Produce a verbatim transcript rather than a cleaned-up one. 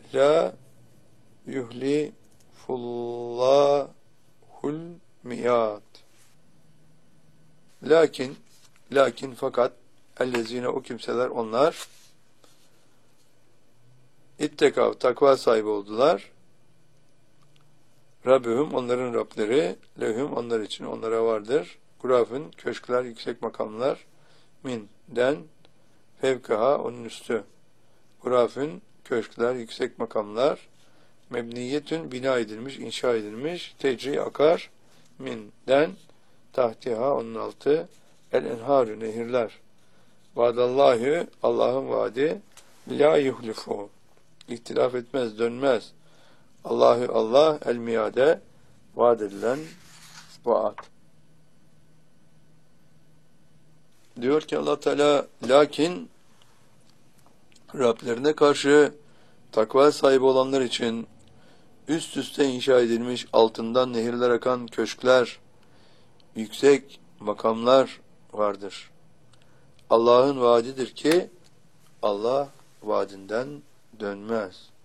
la yuhlifullahul miyat. Lakin, lakin fakat ellezine o kimseler onlar ittekav takva sahibi oldular. Rabbühüm onların Rableri lehum onlar için onlara vardır. Gurafın köşkler yüksek makamlar min den fevkaha onun üstü. Gurafın köşkler yüksek makamlar mebniyetün bina edilmiş, inşa edilmiş, tecri akar min den tahtiha onun altı el enharü nehirler. Vaadallahi Allah'ın vaadi la yuhlifu ihtilaf etmez, dönmez. Allahü Allah el miyade vaad edilen vaat. Diyor ki Allah Teala lakin Rablerine karşı takva sahibi olanlar için üst üste inşa edilmiş altından nehirler akan köşkler, yüksek makamlar vardır. Allah'ın vaadidir ki Allah vaadinden dönmez.